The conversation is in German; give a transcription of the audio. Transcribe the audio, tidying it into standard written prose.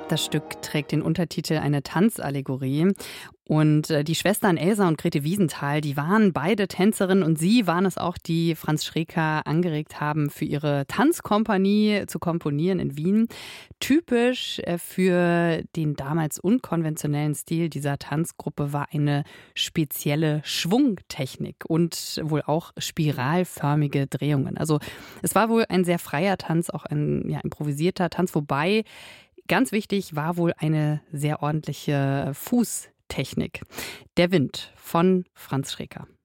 Das Stück trägt den Untertitel Eine Tanzallegorie. Und die Schwestern Elsa und Grete Wiesenthal, die waren beide Tänzerinnen und sie waren es auch, die Franz Schreker angeregt haben, für ihre Tanzkompanie zu komponieren in Wien. Typisch für den damals unkonventionellen Stil dieser Tanzgruppe war eine spezielle Schwungtechnik und wohl auch spiralförmige Drehungen. Also es war wohl ein sehr freier Tanz, auch ein improvisierter Tanz, wobei ganz wichtig war wohl eine sehr ordentliche Fußtechnik. Der Wind von Franz Schreker.